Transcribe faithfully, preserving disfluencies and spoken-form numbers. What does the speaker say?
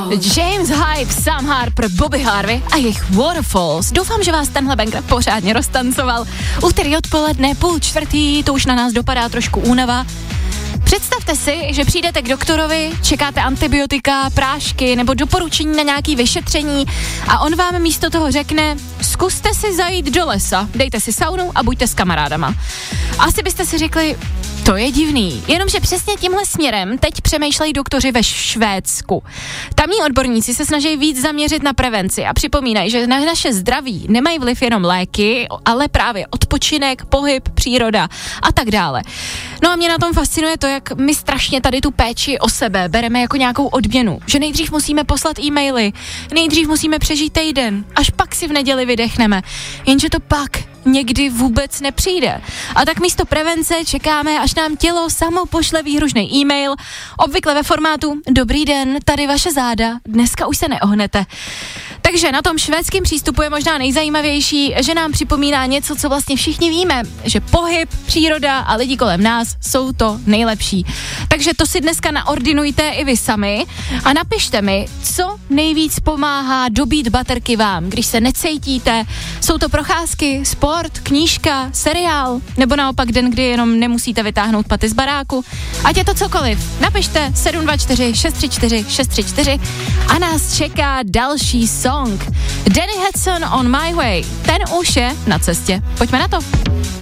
James Hype, Sam Harper, Bobby Harvey a jejich Waterfalls. Doufám, že vás tenhle banger pořádně roztancoval. Úterý odpoledne, půl čtvrtý, to už na nás dopadá trošku únava. Představte si, že přijdete k doktorovi, čekáte antibiotika, prášky nebo doporučení na nějaké vyšetření a on vám místo toho řekne, zkuste si zajít do lesa, dejte si saunu a buďte s kamarádama. Asi byste si řekli, to je divný, jenomže přesně tímhle směrem teď přemýšlejí doktoři ve Švédsku. Tamní odborníci se snaží víc zaměřit na prevenci a připomínají, že na naše zdraví nemají vliv jenom léky, ale právě odpočinek, pohyb, příroda a tak dále. No a mě na tom fascinuje to, jak my strašně tady tu péči o sebe bereme jako nějakou odměnu. Že nejdřív musíme poslat e-maily, nejdřív musíme přežít týden, až pak si v neděli vydechneme. Jenže to pak někdy vůbec nepřijde. A tak místo prevence čekáme, až nám tělo samo pošle výhružný e-mail, obvykle ve formátu dobrý den, tady vaše záda, dneska už se neohnete. Takže na tom švédském přístupu je možná nejzajímavější, že nám připomíná něco, co vlastně všichni víme, že pohyb, příroda a lidi kolem nás jsou to nejlepší. Takže to si dneska naordinujte i vy sami a napište mi, co nejvíc pomáhá dobít baterky vám, když se necítíte. Jsou to procházky, sport, knížka, seriál, nebo naopak den, kdy jenom nemusíte vytáhnout paty z baráku. Ať je to cokoliv, napište sedm dva čtyři šest tři čtyři šest tři čtyři a nás čeká další song. Danny Hudson On My Way, ten už je na cestě. Pojďme na to.